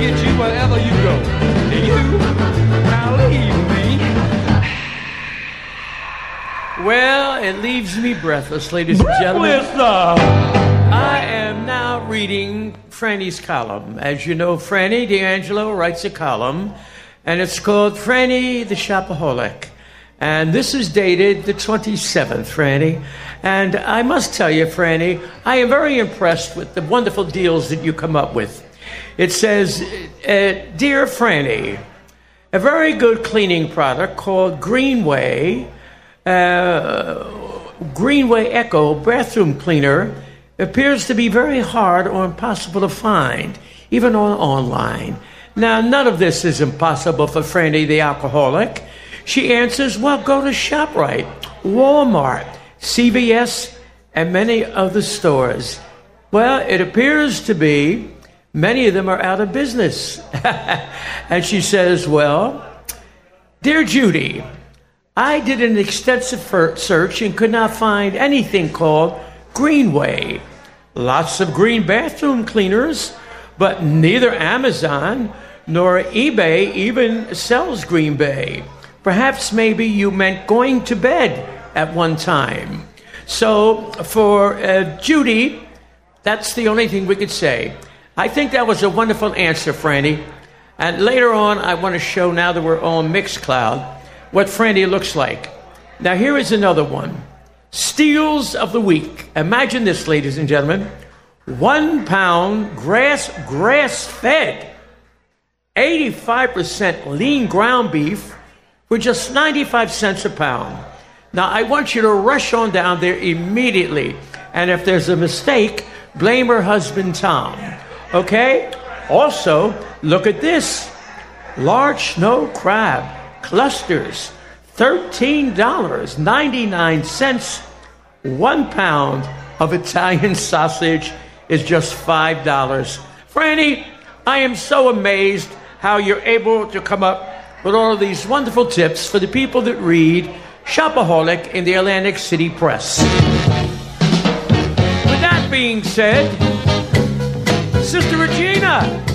get you wherever you go. You now leave me. Well, it leaves me breathless, ladies and gentlemen. I am now reading Franny's column. As you know, Franny D'Angelo writes a column, and it's called Franny the Shopaholic. And this is dated the 27th, Franny. And I must tell you, Franny, I am very impressed with the wonderful deals that you come up with. It says, Dear Franny, a very good cleaning product called Greenway Echo Bathroom Cleaner appears to be very hard or impossible to find, even online. Now, none of this is impossible for Franny the alcoholic. She answers, well, go to ShopRite, Walmart, CVS, and many other stores. Well, it appears to be many of them are out of business. And she says, well, Dear Judy, I did an extensive search and could not find anything called Greenway. Lots of green bathroom cleaners, but neither Amazon nor eBay even sells Greenway. Perhaps maybe you meant going to bed at one time. So for Judy, that's the only thing we could say. I think that was a wonderful answer, Franny. And later on, I want to show, now that we're on Mixcloud, what Franny looks like. Now here is another one. Steals of the week. Imagine this, ladies and gentlemen. 1 pound grass-fed, 85% lean ground beef for just 95 cents a pound. Now, I want you to rush on down there immediately. And if there's a mistake, blame her husband, Tom. Okay? Also, look at this. Large snow crab clusters, $13.99. 1 pound of Italian sausage is just $5. Franny, I am so amazed how you're able to come up with all of these wonderful tips for the people that read Shopaholic in the Atlantic City Press. With that being said, Sister Regina,